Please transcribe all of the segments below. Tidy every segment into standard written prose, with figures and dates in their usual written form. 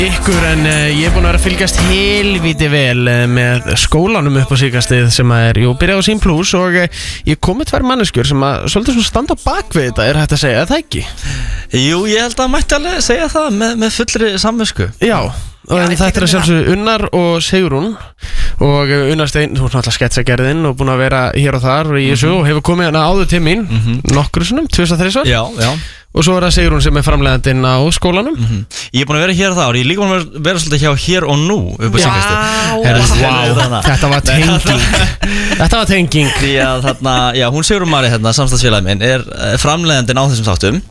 ykkur en ég búin að vera að fylgjast helvíti vel með skólanum upp á síkastið sem byrjað á Sín Plus og ég komið tvær manneskjur sem svolítið svona standa á bakvið þetta, hægt að segja, það ekki? Jú, ég held að mætti alveg segja það með fullri samvisku. Já, og þetta að sjálfsögðu Unnar og Sigrún og Unnar Steinn, þú náttúrulega sketsagerðinn og búin að vera hér og þar og í þessu og hefur komið hana áður til mín nokkru sinnum, 2003 Já. Og svo það Sigrún sem framleiðandinn á skólanum Ég búin að vera hér og þar og ég líka búin að vera svolítið hjá hér og nú upp á síkastið. Þetta var tenging. Þetta var tenging. Því að þarna, já, hún Sigrún Mari hérna, samstagsfélagi minn, framleiðandinn á þessum þáttum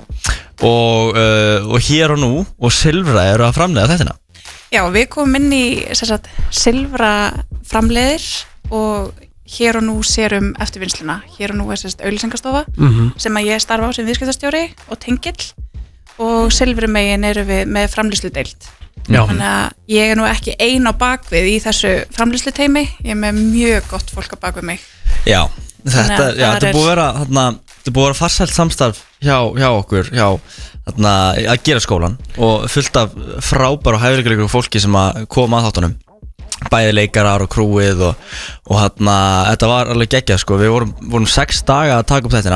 og hér og nú og Silfra eru að framleiða þettina. Já, við komum inn í Silfra framleiðir og hér og nú sérum eftirvinnsluna. Hér og nú auglýsingastofa sem að ég starfa á sem viðskiptastjóri og tengill og Silfri megin eru við með framleiðsludeild. Þannig að ég nú ekki ein á bakvið í þessu framleiðsluteymi, ég með mjög gott fólk á bakvið mig. Já, þetta er búið að vera farsælt samstarf hjá okkur, að gera skólan og fullt af frábæru og hæfileikaríku fólki sem að koma að þáttunum. Bæði leikarar og krúið og þetta var alveg geggjað sko. Við vorum 6 daga að taka upp þettina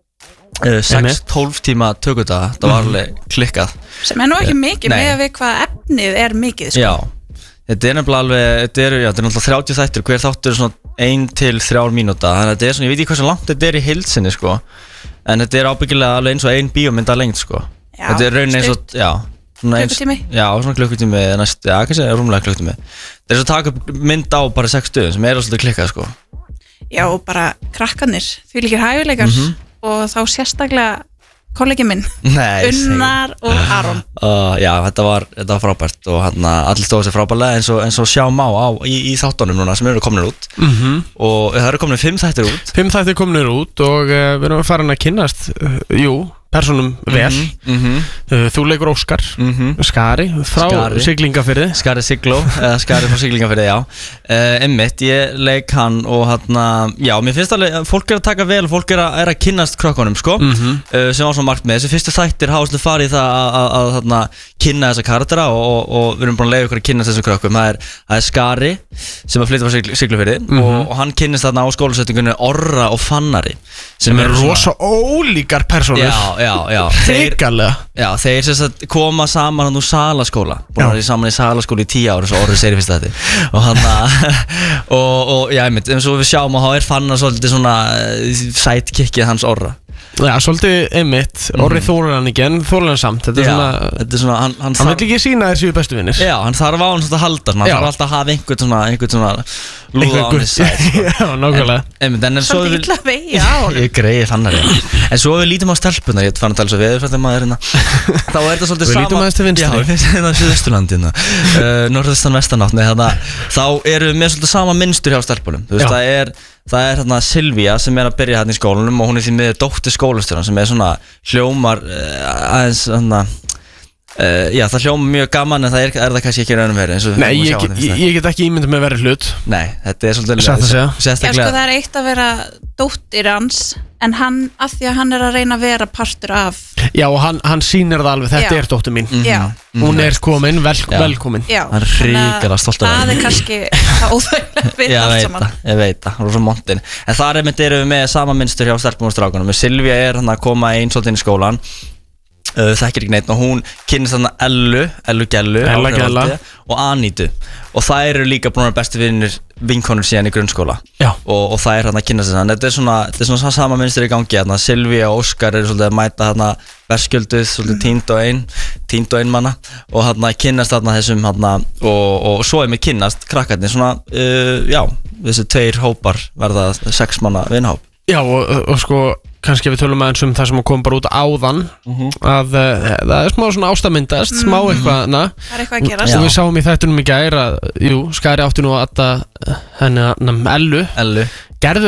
6-12 tíma tökudaga, þetta var alveg klikkað sem nú ekki mikið með við hvað efnið mikið sko. Já, þetta nefnilega alveg þetta er náttúrulega 30 þættir, hver þáttur svona 1-3 mínúta, þannig að þetta svona, ég veit ekki hversu langt þetta í heilsinni sko, en þetta ábyggilega alveg eins og ein bíómynda lengt sko. Þetta raunin eins og, klukkutími? Já, svona klukkutími næst, kannski rúmlega klukkutími. Það svo taka upp mynd á bara 6 stöðum sem svolítið klikkað sko. Já, og bara krakkanir, því líkir hæfileikar og þá sérstaklega kollegi minn, Unnar og Aron. Já, þetta var frábært og allir stóðu sér frábærlega eins og sjá má í þáttunum núna sem eru komnir út og það eru komnir 5 þættir út. 5 þættir komnir út og við erum farin að kynnast, persónum vel. Þú leikur Óskar Skari frá Siglingafirði. Skari Sigló, eða Skari frá Siglingafirði, já. Einmitt, ég leik hann og já, mér finnst alveg að fólk að taka vel, fólk að kynnast krökkunum sko, sem var svona margt með. Þessi fyrstu þættir hafa svolítið farið í það að kynna þessa karaktera og við erum búin að leiða ykkur að kynnast þessum krökkum. Það er Skari sem að flytja frá Siglufirði og hann kynnist þarna á skólasetningunni Orra og Fannari sem er rosa ólíkar persónur. Já, þeir sem sagt koma saman hann úr Salaskóla, búin að vera saman í Salaskóla í 10 ára, svo Orri segir fyrst þetta og já, einmitt, eins og við sjáum að þá Fannar svolítið svona sidekickið hans Orra. Já, svolítið einmitt, Orri þólar hann ekki en þólar hann samt. Þetta er svona hann vil ekki sína þessu bestu vinnir. Já, hann þarf á hann svona að halda, hann þarf alltaf að hafa einhvern svona lúða á hann í sæð. Já, nákvæmlega. Svolítið illa vegi á hann. Ég greiði Fannar, en svo við lítum á stelpunar, ég fann að tala svo veðurfræðimaður hérna. Þá þetta svolítið sama. Við lítum aðeins til vinstri. Já, við finnst hérna Suðausturlandina, norðaustan vestanátt, þá eru við með svolítið sama mynstur hjá stelpunum. Þú veist, það er hérna Silvía sem að byrja hérna í skólanum og hún því með dóttir skólastjóran sem svona hljómar aðeins já, það hljómar mjög gaman en það er það kannski ekki raunum verið. Nei, ég get ekki ímyndað með verið hlut. Nei, þetta er svolítið sérstaklega. Það er eitt að vera dóttir hans en hann, af því að hann að reyna að vera partur af. Já, og hann sýnir það alveg, þetta er dóttir mín. Hún komin, velkomin. Hann er ríkilega stolt af það. Það er kannski óþægilegt við allt saman. Ég veit það, rosa montin. En þar erum við með sama mynstur hjá stelpum og strákunum. Silvía hann að koma einn svolítið inn í skólan, þekkir ekki neitt og hún kynnist þarna Ellu Gellu og Anítu og það eru líka búin að bestu vinkonur síðan í grunnskóla og það hann að kynnast þess. Þetta er svona sama mynstur í gangi. Silvía og Óskar eru svolítið að mæta verskjölduð, svolítið tínd og einmanna og kynnast þessum og svo með kynnast krakkarnir svona, já, þessi 2 hópar verða 6 manna vinhóp. Já, og sko kannski við tölum aðeins það sem kom bara út áðan að það er smá svona ástamyndast, smá eitthvað það er eitthvað að gerast og við sáum í þættunum í gær að Skari átti nú að Ellu gerðu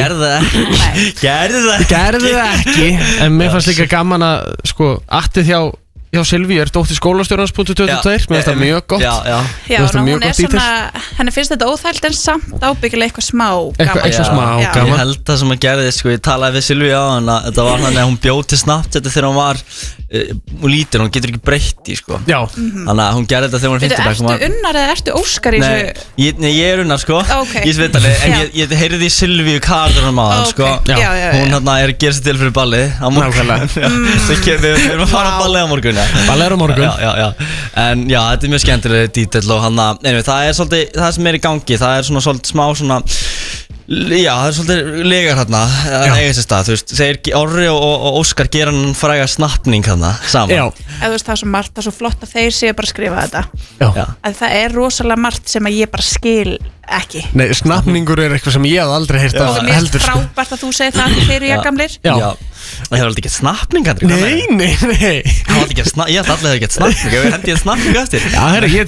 það ekki en mér fannst líka gaman að sko attið hjá Silvíu dóttir skólastjórans.22, mér finnst það mjög gott. Já, hún svona, henni finnst þetta óþægt en samt ábyggilega eitthvað smá gaman. Eitthvað smá gaman. Ég held það sem að gerði, sko, ég talaði við Silvíu á hann að þetta var hann að hún bjóti snabbt þetta þegar hún var hún lítir, hún getur ekki breytt í sko. Já. Þannig að hún gerði þetta þegar hún var 50 Ertu Unnar eða ertu Óskar í þessu? Nei, ég Unnar sko Okay. Ég svitali, en ég heyrði í Silvíu Karlsson maður sko. Hún hérna að gera sér til fyrir balli á morgun. Við erum að fara á balli á morgun. Balli á morgun. Já. En já, þetta mjög skemmtilega dítill og hann að það svolítið, það sem í gangi, það svona svolítið smá svona. Já, það svolítið legar hérna að eiga sér stað, þú veist, segir Orri og Óskar gera hann fræga snappning hérna saman. Já. Eða þú veist, það er svo margt, það er svo flott að þeir séu bara að skrifa þetta. Já. Að það er rosalega margt sem að ég bara skil ekki. Nei, snappningur er eitthvað sem ég hef aldrei heyrt Og mér er frábært að þú segir það þegar þeir eru gamlir. Já. Það hefur aldrei gett snappning, Andri. Nei. Það var aldrei gett snappning, ég ætla allir að hafa gett snappning. Ég hendi ég snappning eftir. Já, herra, ég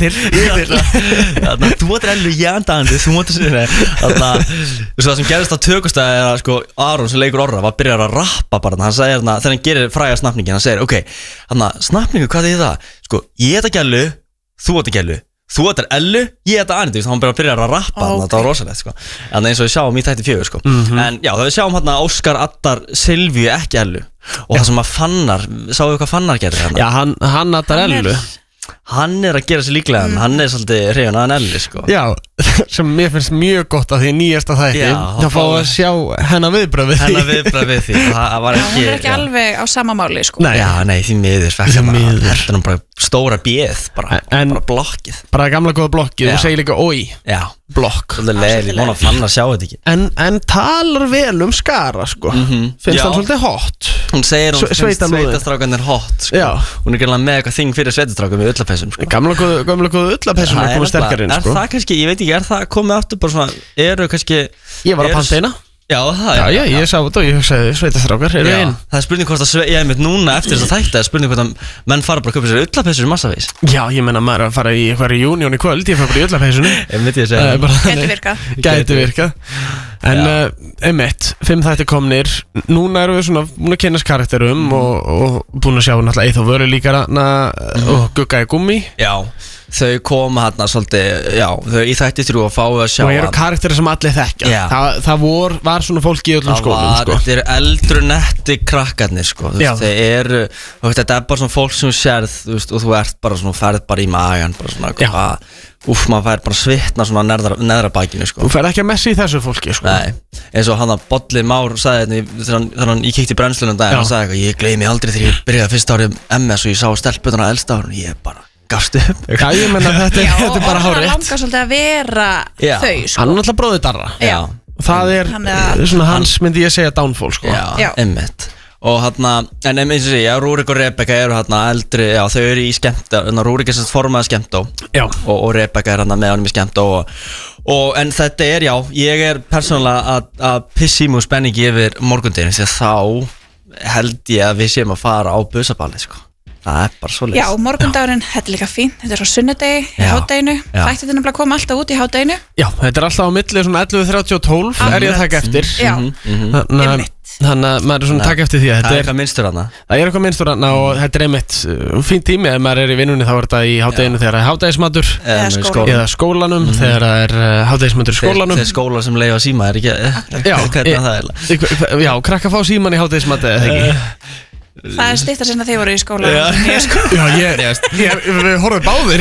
til. Þú varst ellu jændandi, þú mútið sér það sem gerðist á tökustæði er að sko Aron sem leikur Orra var byrjar að rappa bara. Hann segir þarna, þegar hann gerir fræga snappningin, hann segir ok, þarna snappningu, hvað er það? Sko, ég heita Gellu, þú heita Gellu, þú heitir Ellu, ég heita Anita. Hann byrjar að rappa, þetta var rosalegt sko. En eins og við sjáum í þætti 4 sko. En já, þegar við sjáum hérna Óskar Addar Silvíu, ekki Ellu. Og það sem að Fannar, sáum við hvað Fannar gerir hérna? Já, hann Addar Ellu. Hann er að gera sér líklega en hann er svolítið hrifinn af Elli sko. Já, sem mér finnst mjög gott að því nýjasta þætti þá fá að sjá hennar viðbröð við því það var ekki, hún er ekki alveg á sama máli sko. Nei, því miður þetta er bara stóra bíð bara blokkið, bara gamla góða blokkið og segir líka oi blokk, ég vona að Fanna sjá þetta ekki en talar vel Skara sko. Finnst hann svolítið hot, hún segir hún finnst sveitastrákan er hot sko. Hún er gerðilega með eitthvað þing fyrir sveitastrákan við ullapessum sko. Gamla góða ullapessum er komið sterkar inn er það kannski, ég veit ekki, er það komið aftur bara svona, eru kannski ég var að panta eina ég sá þetta og ég hugsaði sveitastrákar eru einn. Það er spurning hvort að ég hef mitt núna eftir þess að þætta, það er spurning hvort að menn fara bara að köpa sér ullapessur massavís. Já, ég menna maður að fara í eitthvað reunion í kvöld, ég fara bara í ullapessunni gæti virkað. En einmitt, 5 þættir komnir, núna erum við svona búin að kynast karakterum og búin að sjá náttúrulega Eyþór Vöru líka og Gugga í gummi. Já, þau koma hérna svolítið, þau í þætti 3 að fá að sjá. Og eru karakterir sem allir þekkja. Það var svona fólk í öllum skólum sko. Þetta eru eldru netti krakkarnir sko. Þetta er bara svona fólk sem sérð og þú ert bara svona, ferð bara í magan bara svona, maður fær bara svitna svona neðra bakinu sko. Þú fær ekki að messi í þessu fólki sko. Nei, eins og hann að Bolli Már sagði þegar ég kíkti í brennslunum dag hann sagði eitthvað, ég gleymi aldrei þegar ég byrjaði fyrsta árið MS og ég sá stelputana elsta árið og ég bara gafst upp. Já, ég menna þetta er bara hárið. Og hann langar svolítið að vera þau sko. Hann er alltaf bróðið Darra. Já. Það er svona hans, myndi ég segja, downfall sko. Já, einmitt. Og hérna, en eins og sé, Rúrik og Rebekka eru hérna eldri, þau eru í Skemmtó, Rúrik er formaði Skemmtó og Rebekka er hérna með honum í Skemmtó en þetta er, ég er persónulega að pissi mjög spenningi yfir morgundeginu því að þá held ég að við séum að fara á busaballi sko. Það er bara svo leys. Já, morgundagurinn, þetta er líka fínt, þetta er á sunnudegi í hádeginu, þætti þetta nefnilega koma alltaf út í hádeginu. Já, þetta er alltaf á milli svona 11:30 og 12 er ég að taka eftir. Já, þannig að maður er svona að taka eftir því að það er eitthvað minnstur hana. Það er eitthvað minnstur hana og þetta er einmitt fín tími ef maður er í vinnunni, þá er þetta í hádeginu þegar það er hádegismatur eða skólanum þegar það er hádegismatur í skólanum. Þegar skólar sem leiða síma er ekki Já, krakka fá síman í hádegismati eða ekki. Það er stýttar sinna þeir voru í skóla. Við horfum báðir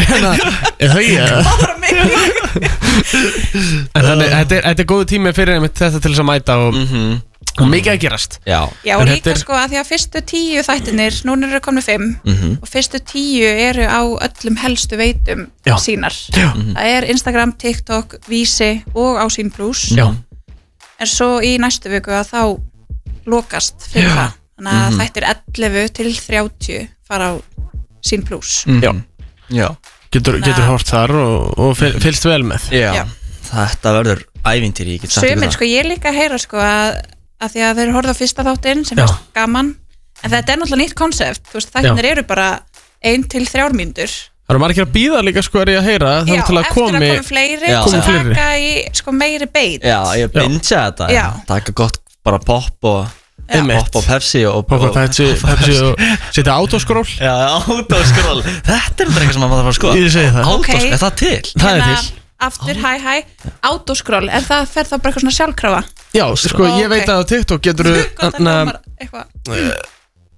en þetta er góðu tími fyrir þetta til þess að mæta og mikið að gerast. Já, og líka sko að því að fyrstu 10 þættinir, núna eru komið 5 og fyrstu 10 eru á öllum helstu veitum sínar. Það er Instagram, TikTok, Vísi og á Sín Plus. En svo í næstu viku að þá lokast fyrir það. Þannig að þættir 11 til 30 fara á Sín Plus. Já. Getur hort þar og fylgst vel með. Já. Þetta verður ævintýri. Sumir sko, ég líka að heyra sko að því að þeir horfðu á fyrsta þáttinn sem er gaman, en þetta er náttúrulega nýtt konsept. Þú veist, þættirnir eru bara 1 til 3 mínútur. Það eru margir að bíða líka sko er ég að heyra. Já, eftir að komi fleiri sem taka í sko meiri beit. Já, ég bingja þetta. Taka gott bara pop og Pepsi og Pepsi og setja autoskról. Já, autoskról. Þetta er bara eitthvað sem maður þarf að skoða. Ég segi það. Autoskról, er það til? Það er til. Aftur, autoskról, er það fer þá bara eitthvað svona sjálfkrafa? Já, sko, ég veit að á TikTok getur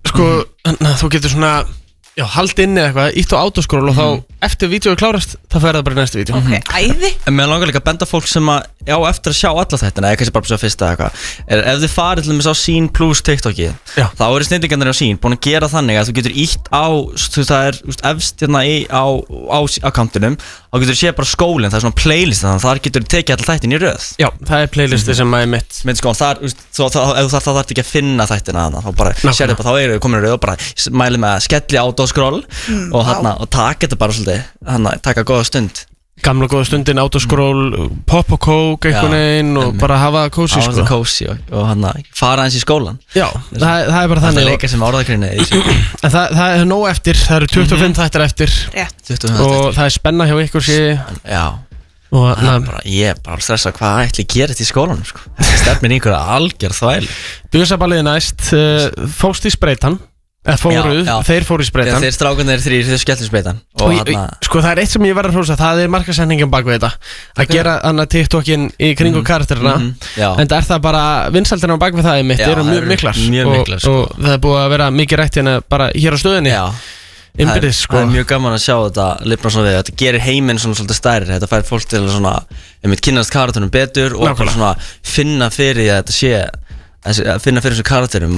sko, þú getur svona hald inni eða eitthvað, ítt á autoskról og þá eftir vídeói klárast, það fer það bara í næstu vídeó. Ok, æði. En mér langar líka að benda fólk sem að eftir að sjá alla þetta, eða kannski bara svo fyrsta eitthvað, ef þið farið til þess á Scene Plus TikTokið, þá eru snillingarnir á Scene búin að gera þannig að þú getur ítt á, það er efst hérna á kantinum, þá getur þú séð bara skólinn, það er svona playlist, þannig að þar getur þú tekið alla þættin í röð. Já, það er playlisti sem að er mitt. Menn sko, ef þú þarf ekki að finna þættina þarna, þá bara sérðu bara, þá eru komin í röð og bara mæli með að skelli autoskroll og taka þetta bara svolítið, taka góða stund. Gamla góða stundin, autoskról, pop og kók einhvern veginn og bara hafa kósi sko. Hafa kósi og fara eins í skólan. Já, það er bara þannig. Það er leika sem orðakrýni. En það er nóg eftir, það eru 25 þættir eftir. Og það er spenna hjá ykkur síði. Já. Og ég er bara stressað hvað ætli gerist í skólanum sko. Þetta stefnir einhverja algjör þvæl. Bjössaballiði næst, fóst í spreytan. Þeir fóru í spreytan. Þeir strákunir þrír, þeir skelltu spreytan. Sko það er eitt sem ég verður að hrósa, það er markasetningin bak við þetta. Að gera annað TikTokin í kringu karakterina. En það er það bara, vinsældirna bak við það í mitt eru mjög miklar. Og það er búið að vera mikið rætt hérna bara hér á stöðinni. Innbyrðis sko. Það er mjög gaman að sjá þetta lifna svona við. Þetta gerir heiminn svona svolítið stærri. Þetta fær fólk til að kynnast karakterunum betur og svona finna fyrir að þetta sé finna fyrir þessum karakterum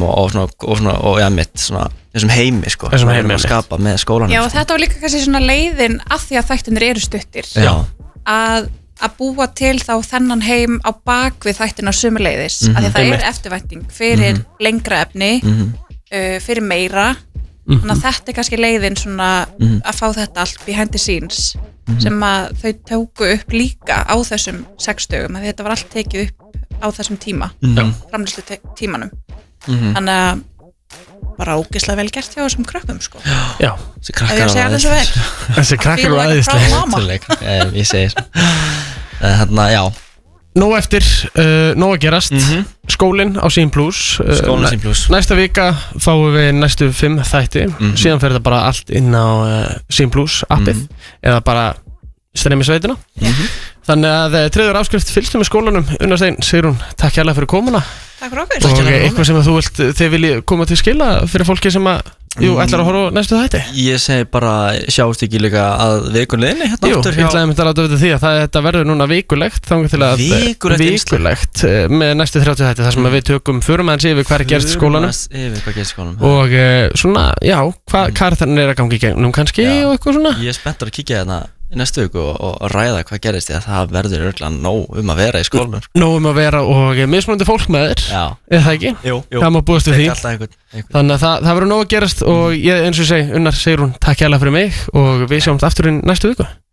og mitt svona þessum heimi sko sem við erum að skapa með skólanum. Já, og þetta var líka kannski svona leiðin að því að þættinir eru stuttir að búa til þá þennan heim á bakvið þættina sömuleiðis að því það er eftirvænting fyrir lengra efni fyrir meira þannig að þetta er kannski leiðin svona að fá þetta allt behind the scenes sem að þau tóku upp líka á þessum 6 dögum að þetta var allt tekið upp á þessum tíma framleiðslu tímanum þannig að bara ógeðslega vel gert hjá þessum krökkum sko. Já, þessi krakkar eru aðeinslega ég segir já Nóg eftir, nóg að gerast skólinn á Scene Plus næsta vika fáum við næstu 5 þætti síðan fer þetta bara allt inn á Scene Plus appið eða bara streymisveitina þannig að triður áskrift fylgstu með skólanum Unnar Steinn, Sigrún, takk hérlega fyrir komuna. Takk fyrir okkur. Og eitthvað sem þið viljið koma til skila fyrir fólki sem ætlar að horfa á næstu þætti. Ég segi bara sjáust ekki líka að vikunleginni hérna aftur hjá. Ég ætlaði að láta vita því að þetta verður núna vikulegt vikulegt með næstu 30 þætti þar sem við tökum förum aðeins yfir hvað er gerst í skólanum og svona, já, hvað karakterinn er að gangi í gegnum kannski og eitthvað svona. Ég er spenntur að kíkja þarna í næstu viku og ræða hvað gerist því að það verður örugglega nóg að vera í skólanum. Nóg að vera og mismunandi fólk með þér. Já. Er það ekki? Jú. Það má búast við því. Þannig að það verður nóg að gerast og ég eins og segi, Unnar, Sigrún, takk hérlega fyrir mig og við sjáumst aftur í næstu viku.